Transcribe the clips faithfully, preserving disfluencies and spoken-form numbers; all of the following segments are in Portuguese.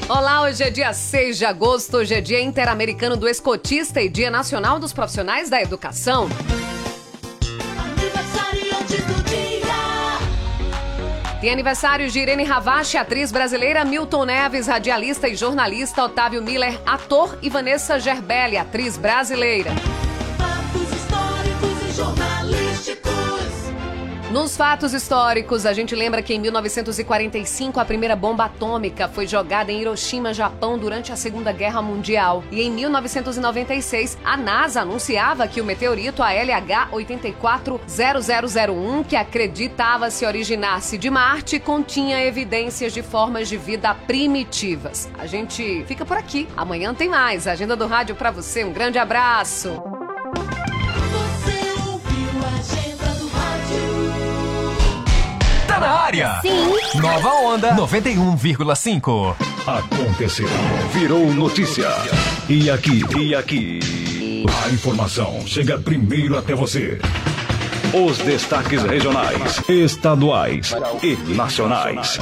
Olá, hoje é dia seis de agosto, hoje é dia interamericano do escotista e dia nacional dos profissionais da educação. Aniversariantes do dia. Tem aniversário de Irene Ravache, atriz brasileira, Milton Neves, radialista e jornalista, Otávio Miller, ator, e Vanessa Gerbelli, atriz brasileira. Fatos históricos e jornalísticos. Nos fatos históricos, a gente lembra que em mil novecentos e quarenta e cinco a primeira bomba atômica foi jogada em Hiroshima, Japão, durante a Segunda Guerra Mundial. E em mil novecentos e noventa e seis, a NASA anunciava que o meteorito A L H oito quatro zero zero zero um, que acreditava se originar-se de Marte, continha evidências de formas de vida primitivas. A gente fica por aqui. Amanhã tem mais. Agenda do Rádio pra você. Um grande abraço. Na área. Sim. Nova Onda noventa e um vírgula cinco. Aconteceu. Virou notícia. E aqui, e aqui. A informação chega primeiro até você. Os destaques regionais, estaduais e nacionais.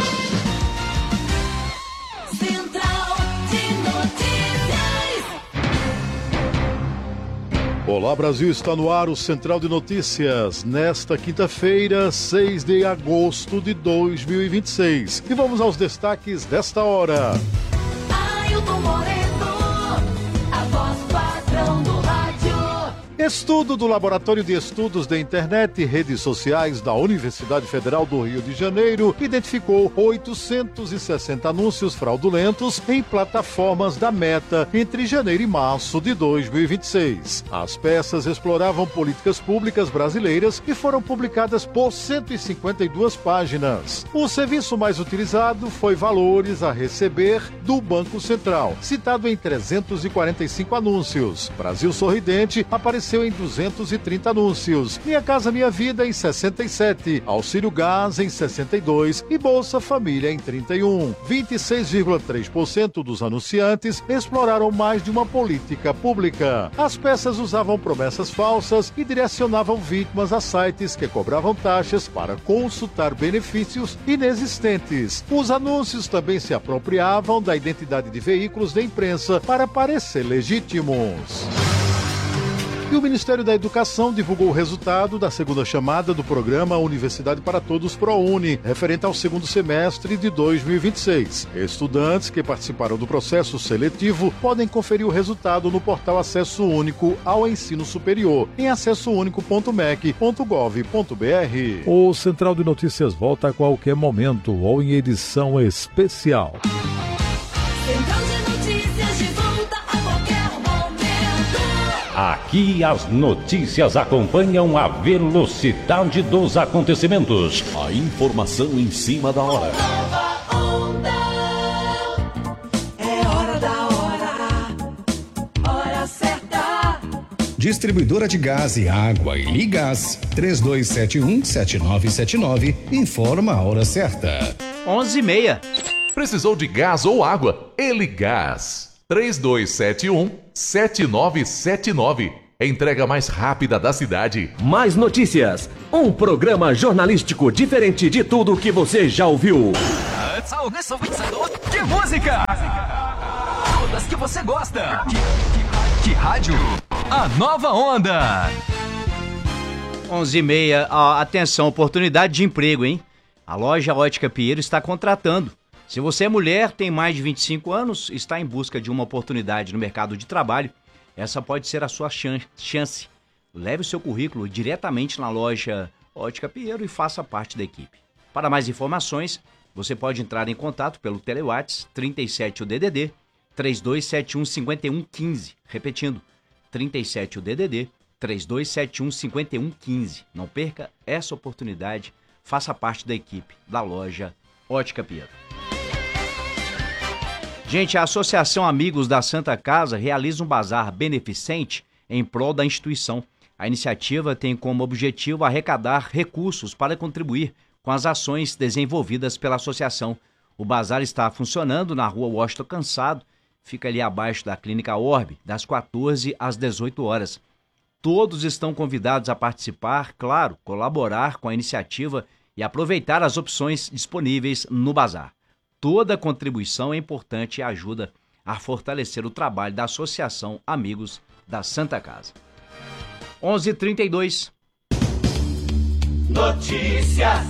Olá, Brasil, está no ar o Central de Notícias, nesta quinta-feira, seis de agosto de dois mil e vinte e seis. E vamos aos destaques desta hora. Ailton Moreno, a voz padrão do rádio. Estudo do Laboratório de Estudos da Internet e Redes Sociais da Universidade Federal do Rio de Janeiro identificou oitocentos e sessenta anúncios fraudulentos em plataformas da Meta entre janeiro e março de dois mil e vinte e seis. As peças exploravam políticas públicas brasileiras e foram publicadas por cento e cinquenta e duas páginas. O serviço mais utilizado foi Valores a Receber do Banco Central, citado em trezentos e quarenta e cinco anúncios. Brasil Sorridente apareceu em duzentos e trinta anúncios, Minha Casa Minha Vida em sessenta e sete, Auxílio Gás em sessenta e dois e Bolsa Família em trinta e um. vinte e seis vírgula três por cento dos anunciantes exploraram mais de uma política pública. As peças usavam promessas falsas e direcionavam vítimas a sites que cobravam taxas para consultar benefícios inexistentes. Os anúncios também se apropriavam da identidade de veículos da imprensa para parecer legítimos. E o Ministério da Educação divulgou o resultado da segunda chamada do programa Universidade para Todos ProUni, referente ao segundo semestre de dois mil e vinte e seis. Estudantes que participaram do processo seletivo podem conferir o resultado no portal Acesso Único ao Ensino Superior, em acesso único ponto m e c ponto gov ponto b r. O Central de Notícias volta a qualquer momento ou em edição especial. Central de Notícias de volta a qualquer momento. Aqui as notícias acompanham a velocidade dos acontecimentos. A informação em cima da hora. Nova Onda. É hora da hora. Hora certa. Distribuidora de gás e água e Ligás. três dois sete um, sete nove sete nove. Informa a hora certa. onze e meia. Precisou de gás ou água? Eligás. três dois sete um, sete nove sete nove. Entrega mais rápida da cidade. Mais notícias. Um programa jornalístico diferente de tudo que você já ouviu. Que música! Todas que você gosta. Que, que, que rádio? A Nova Onda. onze e meia. Ah, atenção, oportunidade de emprego, hein? A loja Ótica Pinheiro está contratando. Se você é mulher, tem mais de vinte e cinco anos, está em busca de uma oportunidade no mercado de trabalho, essa pode ser a sua chance. Leve o seu currículo diretamente na loja Ótica Pinheiro e faça parte da equipe. Para mais informações, você pode entrar em contato pelo Telewhats trinta e sete o D D D três dois sete um, cinco um um cinco. Repetindo, trinta e sete o D D D três dois sete um, cinco um um cinco. Não perca essa oportunidade, faça parte da equipe da loja Ótica Pinheiro. Gente, a Associação Amigos da Santa Casa realiza um bazar beneficente em prol da instituição. A iniciativa tem como objetivo arrecadar recursos para contribuir com as ações desenvolvidas pela associação. O bazar está funcionando na rua Washington Cansado, fica ali abaixo da Clínica Orbe, das quatorze às dezoito horas. Todos estão convidados a participar, claro, colaborar com a iniciativa e aproveitar as opções disponíveis no bazar. toda contribuição é importante e ajuda a fortalecer o trabalho da Associação Amigos da Santa Casa. onze e trinta e dois. Notícias.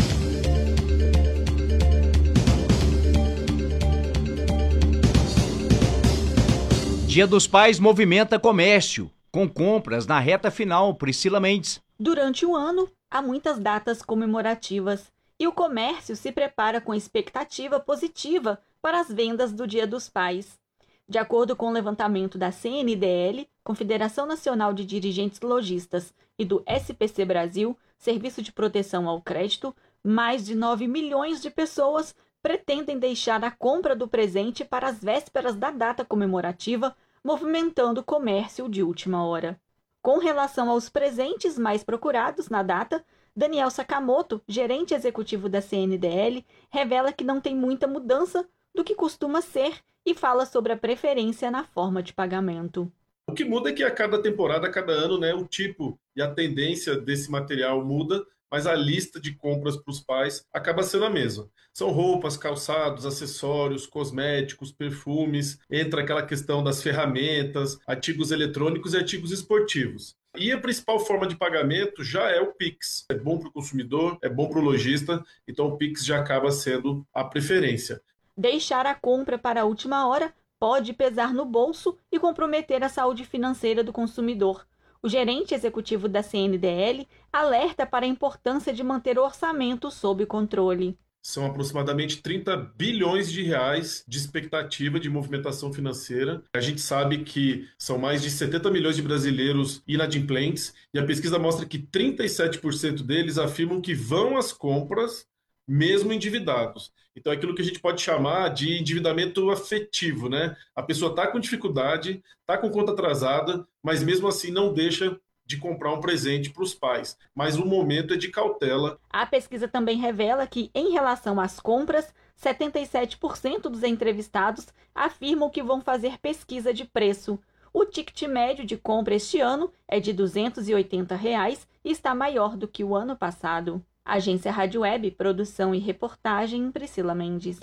Dia dos Pais movimenta comércio, com compras na reta final. Priscila Mendes. Durante o ano, há muitas datas comemorativas e o comércio se prepara com expectativa positiva para as vendas do Dia dos Pais. De acordo com o levantamento da C N D L, Confederação Nacional de Dirigentes Lojistas, e do S P C Brasil, Serviço de Proteção ao Crédito, mais de nove milhões de pessoas pretendem deixar a compra do presente para as vésperas da data comemorativa, movimentando o comércio de última hora. Com relação aos presentes mais procurados na data, Daniel Sakamoto, gerente executivo da C N D L, revela que não tem muita mudança do que costuma ser e fala sobre a preferência na forma de pagamento. O que muda é que a cada temporada, a cada ano, né, o tipo e a tendência desse material muda, mas a lista de compras para os pais acaba sendo a mesma. São roupas, calçados, acessórios, cosméticos, perfumes, entra aquela questão das ferramentas, artigos eletrônicos e artigos esportivos. E a principal forma de pagamento já é o Pix. É bom para o consumidor, é bom para o lojista, então o Pix já acaba sendo a preferência. Deixar a compra para a última hora pode pesar no bolso e comprometer a saúde financeira do consumidor. O gerente executivo da C N D L alerta para a importância de manter o orçamento sob controle. São aproximadamente trinta bilhões de reais de expectativa de movimentação financeira. A gente sabe que são mais de setenta milhões de brasileiros inadimplentes e a pesquisa mostra que trinta e sete por cento deles afirmam que vão às compras mesmo endividados. Então é aquilo que a gente pode chamar de endividamento afetivo, né? A pessoa está com dificuldade, está com conta atrasada, mas mesmo assim não deixa de comprar um presente para os pais. Mas o momento é de cautela. A pesquisa também revela que, em relação às compras, setenta e sete por cento dos entrevistados afirmam que vão fazer pesquisa de preço. O ticket médio de compra este ano é de duzentos e oitenta reais e está maior do que o ano passado. Agência Rádio Web, produção e reportagem, Priscila Mendes.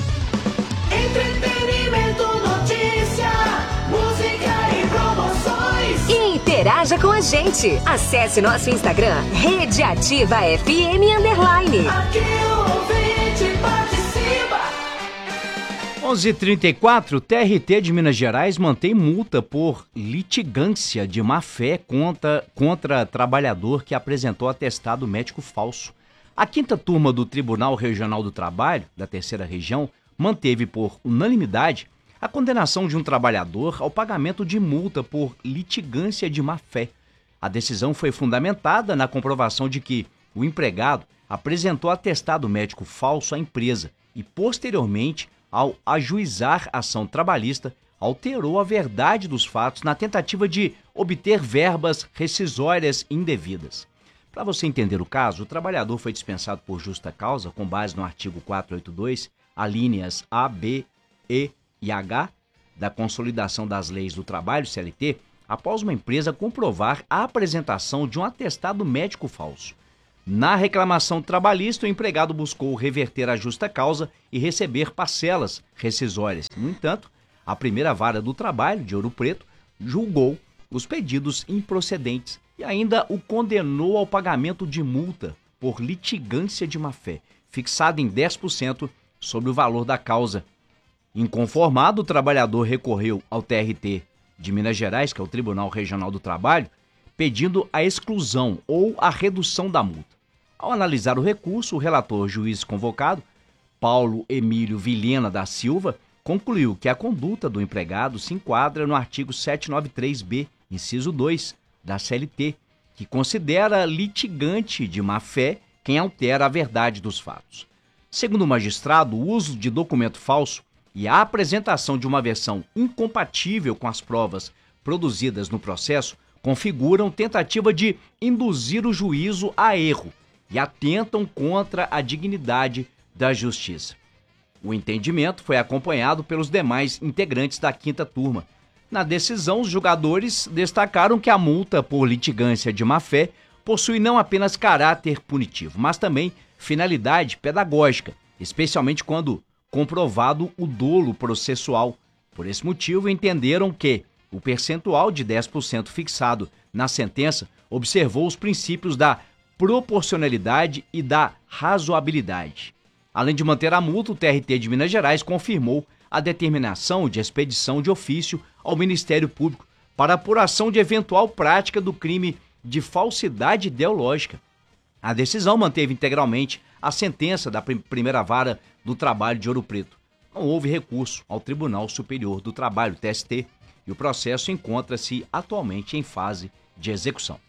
Entretenimento, notícia, música e promoções. E interaja com a gente. Acesse nosso Instagram, Rede Ativa F M Underline. Aqui o ouvinte participa. onze e trinta e quatro, T R T de Minas Gerais mantém multa por litigância de má-fé contra, contra trabalhador que apresentou atestado médico falso. A quinta turma do Tribunal Regional do Trabalho, da terceira região, manteve por unanimidade a condenação de um trabalhador ao pagamento de multa por litigância de má-fé. A decisão foi fundamentada na comprovação de que o empregado apresentou atestado médico falso à empresa e, posteriormente, ao ajuizar ação trabalhista, alterou a verdade dos fatos na tentativa de obter verbas rescisórias indevidas. Para você entender o caso, o trabalhador foi dispensado por justa causa, com base no artigo quatrocentos e oitenta e dois, alíneas A, B, E e H, da Consolidação das Leis do Trabalho, C L T, após uma empresa comprovar a apresentação de um atestado médico falso. Na reclamação trabalhista, o empregado buscou reverter a justa causa e receber parcelas rescisórias. No entanto, a primeira vara do trabalho, de Ouro Preto, julgou os pedidos improcedentes e ainda o condenou ao pagamento de multa por litigância de má-fé, fixada em dez por cento sobre o valor da causa. Inconformado, o trabalhador recorreu ao T R T de Minas Gerais, que é o Tribunal Regional do Trabalho, pedindo a exclusão ou a redução da multa. Ao analisar o recurso, o relator juiz convocado, Paulo Emílio Vilhena da Silva, concluiu que a conduta do empregado se enquadra no artigo setecentos e noventa e três B, inciso dois, da C L T, que considera litigante de má-fé quem altera a verdade dos fatos. Segundo o magistrado, o uso de documento falso e a apresentação de uma versão incompatível com as provas produzidas no processo configuram tentativa de induzir o juízo a erro e atentam contra a dignidade da justiça. O entendimento foi acompanhado pelos demais integrantes da quinta turma. Na decisão, os julgadores destacaram que a multa por litigância de má-fé possui não apenas caráter punitivo, mas também finalidade pedagógica, especialmente quando comprovado o dolo processual. Por esse motivo, entenderam que o percentual de dez por cento fixado na sentença observou os princípios da proporcionalidade e da razoabilidade. Além de manter a multa, o T R T de Minas Gerais confirmou a determinação de expedição de ofício ao Ministério Público para apuração de eventual prática do crime de falsidade ideológica. A decisão manteve integralmente a sentença da primeira vara do trabalho de Ouro Preto. Não houve recurso ao Tribunal Superior do Trabalho, T S T, e o processo encontra-se atualmente em fase de execução.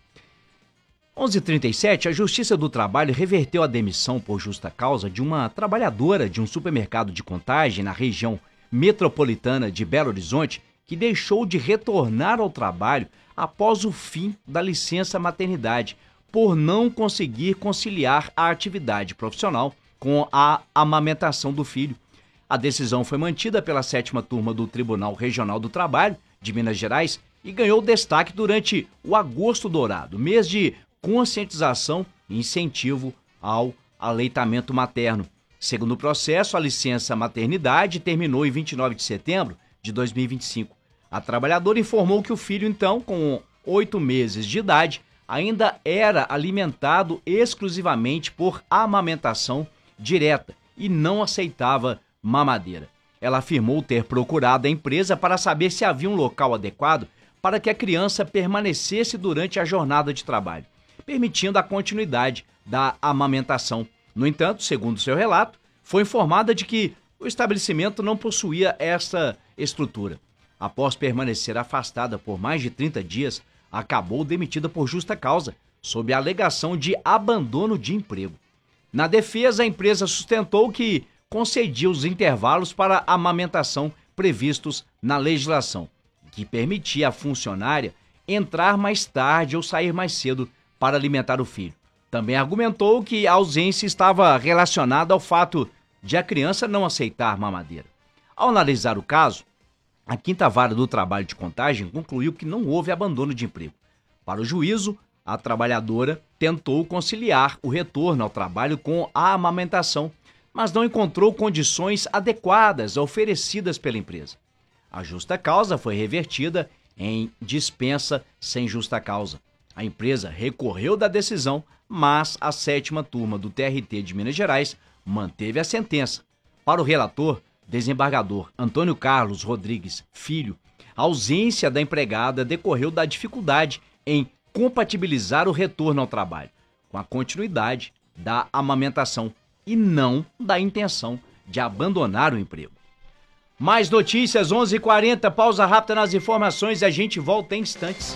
onze e trinta e sete, a Justiça do Trabalho reverteu a demissão por justa causa de uma trabalhadora de um supermercado de Contagem na região metropolitana de Belo Horizonte, que deixou de retornar ao trabalho após o fim da licença maternidade, por não conseguir conciliar a atividade profissional com a amamentação do filho. A decisão foi mantida pela sétima turma do Tribunal Regional do Trabalho de Minas Gerais e ganhou destaque durante o Agosto Dourado, mês de conscientização e incentivo ao aleitamento materno. Segundo o processo, a licença maternidade terminou em vinte e nove de setembro de dois mil e vinte e cinco. A trabalhadora informou que o filho, então, com oito meses de idade, ainda era alimentado exclusivamente por amamentação direta e não aceitava mamadeira. Ela afirmou ter procurado a empresa para saber se havia um local adequado para que a criança permanecesse durante a jornada de trabalho, permitindo a continuidade da amamentação. No entanto, segundo seu relato, foi informada de que o estabelecimento não possuía essa estrutura. Após permanecer afastada por mais de trinta dias, acabou demitida por justa causa, sob a alegação de abandono de emprego. Na defesa, a empresa sustentou que concedia os intervalos para amamentação previstos na legislação, que permitia à funcionária entrar mais tarde ou sair mais cedo para alimentar o filho. Também argumentou que a ausência estava relacionada ao fato de a criança não aceitar mamadeira. Ao analisar o caso, a quinta vara do trabalho de Contagem concluiu que não houve abandono de emprego. Para o juízo, a trabalhadora tentou conciliar o retorno ao trabalho com a amamentação, mas não encontrou condições adequadas oferecidas pela empresa. A justa causa foi revertida em dispensa sem justa causa. A empresa recorreu da decisão, mas a sétima turma do T R T de Minas Gerais manteve a sentença. Para o relator, desembargador Antônio Carlos Rodrigues Filho, a ausência da empregada decorreu da dificuldade em compatibilizar o retorno ao trabalho com a continuidade da amamentação e não da intenção de abandonar o emprego. Mais notícias, onze e quarenta, pausa rápida nas informações e a gente volta em instantes.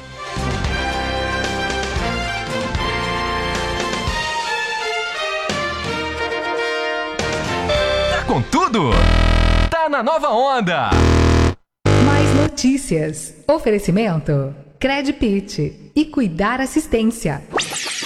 Tá com tudo? Tá na nova onda! Mais notícias. Oferecimento Credpit e Cuidar Assistência.